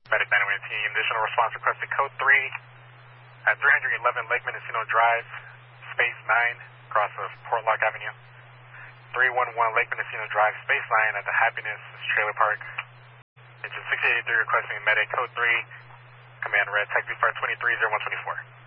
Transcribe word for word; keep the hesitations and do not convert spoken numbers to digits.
Medic nine one team, additional response requested code three at three eleven Lake Mendocino Drive, space nine, across of Portlock Avenue. three one one Lake Mendocino Drive, space nine at the Happiness Trailer Park. Engine six eighty-three requesting medic code three, command red, taxi fire twenty-three zero one two four.